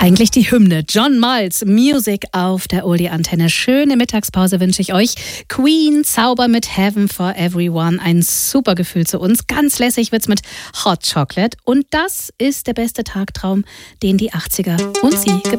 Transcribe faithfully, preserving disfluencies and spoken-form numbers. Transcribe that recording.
Eigentlich die Hymne. John Miles, Music auf der Oldie-Antenne. Schöne Mittagspause wünsche ich euch. Queen, Zauber mit Heaven for Everyone. Ein super Gefühl zu uns. Ganz lässig wird's mit Hot Chocolate. Und das ist der beste Tagtraum, den die achtziger und sie